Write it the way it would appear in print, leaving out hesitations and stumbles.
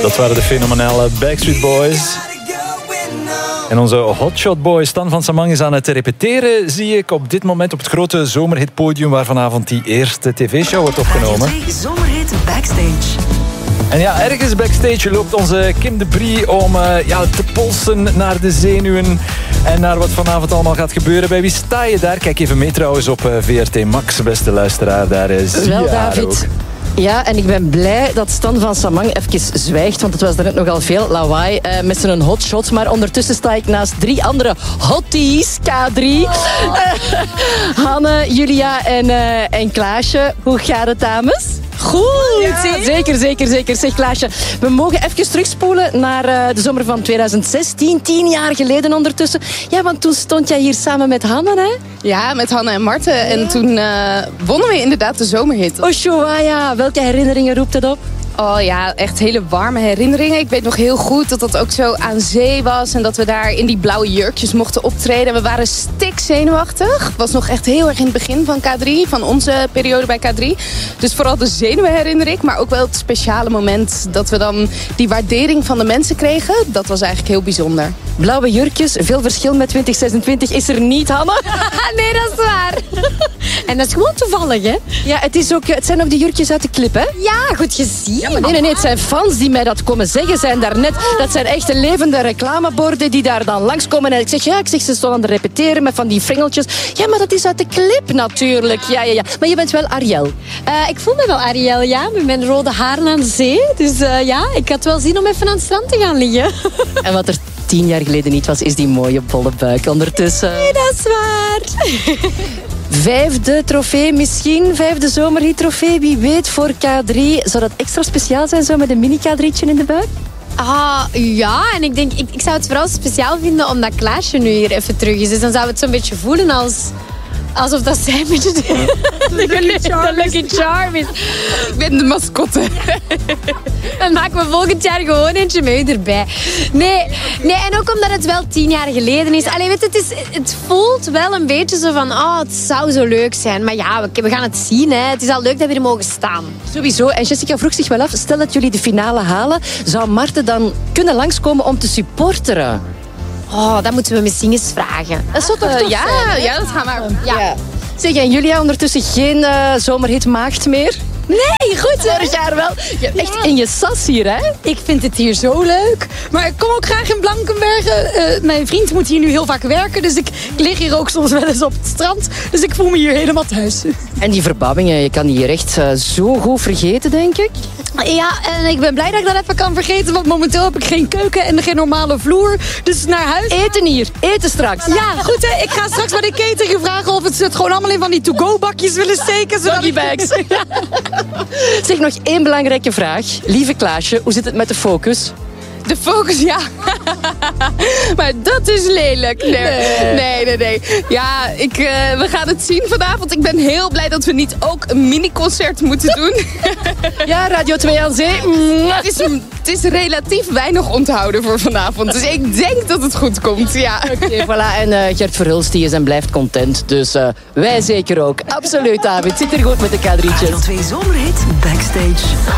Dat waren de fenomenale Backstreet Boys. En onze hotshot boy Stan van Samang is aan het repeteren, zie ik op dit moment op het grote zomerhitpodium waar vanavond die eerste tv-show wordt opgenomen. Zomerhit Backstage. En ja, ergens backstage loopt onze Kim de Brie om te polsen naar de zenuwen en naar wat vanavond allemaal gaat gebeuren. Bij wie sta je daar? Kijk even mee trouwens op VRT Max, beste luisteraar. Daar is wel, David. ook. Ja, en ik ben blij dat Stan van Samang even zwijgt, want het was daarnet nogal veel lawaai met zijn hotshot. Maar ondertussen sta ik naast 3 andere hotties, K3. Hanne, Julia en Klaasje. Hoe gaat het, dames? Goed, ja, zeker. Zeg Klaasje, we mogen even terugspoelen naar de zomer van 2016. 10 jaar geleden ondertussen. Ja, want toen stond jij hier samen met Hanne, hè? Ja, met Hanne en Marten. En toen wonnen we inderdaad de zomerhit. Ushuaia, welke herinneringen roept het op? Oh ja, echt hele warme herinneringen. Ik weet nog heel goed dat dat ook zo aan zee was. En dat we daar in die blauwe jurkjes mochten optreden. En we waren stikzenuwachtig. Het was nog echt heel erg in het begin van K3. Van onze periode bij K3. Dus vooral de zenuwen herinner ik. Maar ook wel het speciale moment dat we dan die waardering van de mensen kregen. Dat was eigenlijk heel bijzonder. Blauwe jurkjes, veel verschil met 2026 is er niet, Hanne. Nee, dat is waar. En dat is gewoon toevallig, hè? Ja, het zijn ook die jurkjes uit de clip, hè? Ja, goed gezien. Ja, maar nee, het zijn fans die mij dat komen zeggen zijn daarnet. Dat zijn echte levende reclameborden die daar dan langskomen. En ik zeg, ze stonden aan het repeteren met van die fringeltjes. Ja, maar dat is uit de clip natuurlijk. Ja. Maar je bent wel Ariel. Ik voel me wel Ariel, ja. Met mijn rode haren aan de zee. Dus ik had wel zin om even aan het strand te gaan liggen. En wat er 10 jaar geleden niet was, is die mooie bolle buik ondertussen. Nee, dat is waar. 5e trofee misschien, 5e zomerhit-trofee. Wie weet voor K3. Zou dat extra speciaal zijn, zo met een mini-K3'tje in de buik? Ja, en ik denk, ik zou het vooral speciaal vinden omdat Klaasje nu hier even terug is. Dus dan zou het zo'n beetje voelen alsof dat zij een beetje de Lucky Charm is. Ik ben de mascotte. Dan maken we volgend jaar gewoon eentje mee erbij. Nee, en ook omdat het wel 10 jaar geleden is. Allee, weet je, het voelt wel een beetje zo van, het zou zo leuk zijn. Maar ja, we gaan het zien, hè. Het is al leuk dat we er mogen staan. Sowieso. En Jessica vroeg zich wel af, stel dat jullie de finale halen, zou Marten dan kunnen langskomen om te supporteren? Dat moeten we misschien eens vragen. Dat zou toch tof zijn, hè? Ja, dat gaan we. Ja. Zeg, en Julia ondertussen geen zomerhit maagd meer? Nee, goed hè? Vorig jaar wel. Je hebt echt in je sas hier, hè? Ik vind het hier zo leuk. Maar ik kom ook graag in Blankenbergen. Mijn vriend moet hier nu heel vaak werken. Dus ik lig hier ook soms wel eens op het strand. Dus ik voel me hier helemaal thuis. En die verbouwingen, je kan die hier echt zo goed vergeten, denk ik. Ja, en ik ben blij dat ik dat even kan vergeten. Want momenteel heb ik geen keuken en geen normale vloer. Dus naar huis. Eten hier. Eten straks. Ja, goed hè. Ik ga straks bij de catering vragen of ze het gewoon allemaal in van die to-go bakjes willen steken. Doggybags. Zeg, nog 1 belangrijke vraag. Lieve Klaasje, hoe zit het met de focus? De focus, ja. Maar dat is lelijk. Nee. Ja, we gaan het zien vanavond. Ik ben heel blij dat we niet ook een mini-concert moeten doen. Ja, Radio 2 aan Zee. Het is relatief weinig onthouden voor vanavond. Dus ik denk dat het goed komt, ja. Oké, voilà. En Gert Verhulst die is en blijft content. Dus wij zeker ook. Absoluut, David. Zit er goed met de K3'tjes. Radio 2 Zomerhit Backstage.